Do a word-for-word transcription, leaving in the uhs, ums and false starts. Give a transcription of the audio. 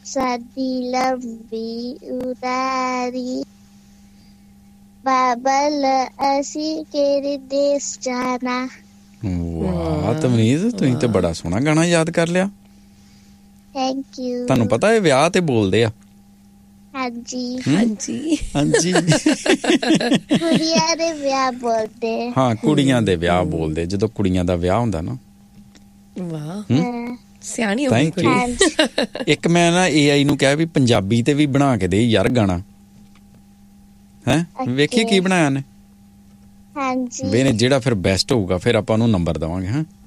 ਸਾਡੀ ਲੰਬੀ ਉਡਾਰੀ, ਬਾਬਲ ਅਸੀਂ ਕਿਹੜੇ ਦੇਸ਼ ਜਾਣਾ। ਵਾਹ ਤਮਨੀਜ਼, ਤੁਸੀਂ ਤੇ ਬੜਾ ਸੋਹਣਾ ਗਾਣਾ ਯਾਦ ਕਰ ਲਿਆ। Thank you. ਤੁਹਾਨੂੰ ਪਤਾ ਇਹ ਵਿਆਹ ਤੇ ਬੋਲਦੇ ਆ? ਹਾਂਜੀ ਹਾਂਜੀ ਹਾਂਜੀ ਕੁੜੀਆਂ ਦੇ ਵਿਆਹ ਬੋਲਦੇ। ਹਾਂ ਕੁੜੀਆਂ ਦੇ ਵਿਆਹ ਬੋਲਦੇ, ਜਦੋਂ ਕੁੜੀਆਂ ਦਾ ਵਿਆਹ ਹੁੰਦਾ ਨਾ। ਵਾਹ ਸਿਆਣੀ ਹੋ ਗਈ ਕੁੜੀ। ਇੱਕ ਮੈਂ ਨਾ ਏ ਆਈ ਨੂੰ ਕਿਹਾ ਵੀ ਪੰਜਾਬੀ ਤੇ ਵੀ ਬਣਾ ਕੇ ਦੇ ਯਾਰ ਗਾਣਾ। ਹੈਂ ਵੇਖੀ ਕੀ ਬਣਾਇਆ ਨੇ। ਹਾਂਜੀ ਵੇ ਨੇ ਜਿਹੜਾ ਫਿਰ ਬੈਸਟ ਹੋਊਗਾ ਫਿਰ ਆਪਾਂ ਉਹਨੂੰ ਨੰਬਰ ਦੇਵਾਂਗੇ। ਹਾਂ